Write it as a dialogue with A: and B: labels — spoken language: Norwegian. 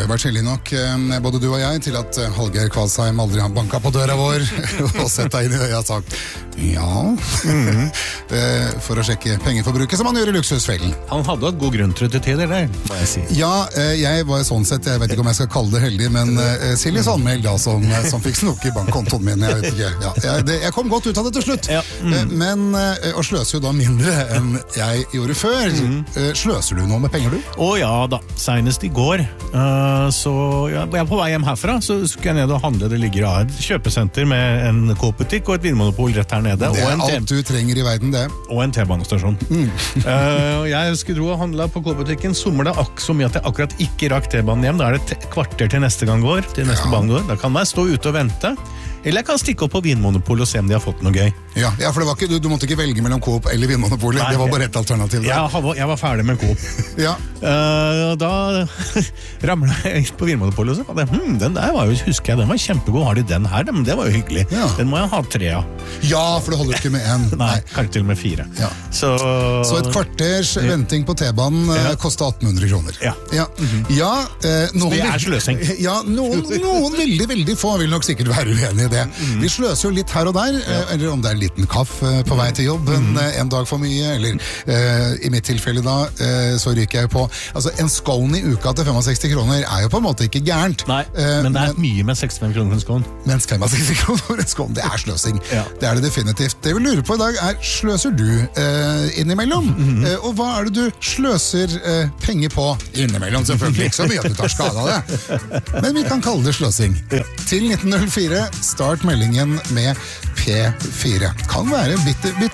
A: har jo vært heldig nok, både du og jeg, til at Hallgeir Kvalsheim aldri har banket på døra vår og sett deg inn i øya og sagt ja, for å sjekke pengeforbruket som han gjør i luksusfellen.
B: Han hadde hatt god grunn til det til det, må jeg si.
A: Ja, jeg var sånn sett, jeg vet ikke om jeg skal kalle det heldig, men Silje Sandmeld da, som fikk snok i bankkontoen min, jeg vet ikke. Ja, jeg kom godt ut av det til slutt, men og sløser jo da mindre enn jeg gjorde før. Sløser du noe med penger, du?
B: Ja da, senest i går, så jeg var på vei hjem herfra, så skulle jeg ned og handle. Det ligger et kjøpesenter med en Coop-butikk og et vinmonopol rett her nede.
A: Det er alt du trenger i verden, det.
B: Og en T-banestasjon. Jeg skulle dro og handle på Coop-butikken, sommerlig så mye at jeg akkurat ikke rakk T-banen hjem. Da er det kvarter til neste gang går, til neste banen går. Da kan jeg stå ute og vente. Eller jeg kan stikke opp på Vinmonopol og se om de har fått noe gøy.
A: Ja, for det var ikke, du måtte ikke velge mellom Coop eller Vinmonopolet. Det var bare et alternativ.
B: Jeg var ferdig med Coop.
A: Ja.
B: Da ramlet jeg på Vinmonopolet og så den der var jo, husker jeg, den var kjempegod. Har de den her? Men det var jo hyggelig. Ja. Den må jeg ha 3 av.
A: Ja, for det holder ikke med en.
B: Nei, kanskje til og med 4. Ja. Så
A: et kvarters venting på T-banen kostet 1800 kroner.
B: Ja.
A: Noen
B: det er sløsing.
A: Ja, noen veldig, veldig få vil nok sikkert være uenige i det. Vi sløser jo litt her og der, eller om det er en liten kaffe på vei til jobb, en dag for mye, eller i mitt tilfelle da, så ryker jeg på. Altså, en scone i uka til 65 kroner er jo på en måte ikke gærent.
B: Nei, men det er mye med 65 kroner for en scone.
A: Mens 65 kroner for en scone, det er sløsing. Det er det definitivt. Det vi lurer på i dag er, sløser du innimellom? Og hva er det du sløser penger på innimellom? Selvfølgelig ikke så mye at du tar skade av det. Men vi kan kalle det sløsing. Til 1904, start meldingen med P4. Kan være bitte